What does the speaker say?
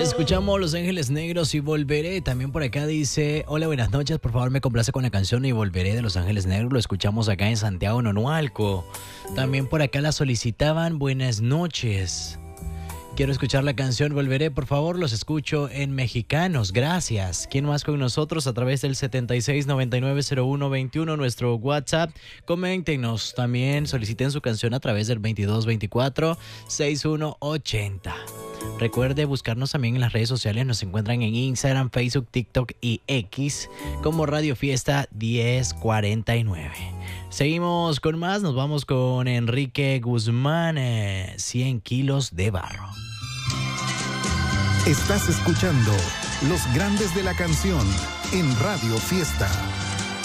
Escuchamos Los Ángeles Negros y Volveré. También por acá dice: hola, buenas noches, por favor me complace con la canción Y Volveré de Los Ángeles Negros. Lo escuchamos acá en Santiago, Nonualco. También por acá la solicitaban: buenas noches, quiero escuchar la canción Volveré, por favor, los escucho en Mexicanos, gracias. ¿Quién más con nosotros? A través del 76990121, nuestro WhatsApp. Coméntenos también, soliciten su canción a través del 2224-6180. Recuerde buscarnos también en las redes sociales, nos encuentran en Instagram, Facebook, TikTok y X como Radio Fiesta 1049. Seguimos con más, nos vamos con Enrique Guzmán, 100 kilos de barro. Estás escuchando Los Grandes de la Canción en Radio Fiesta.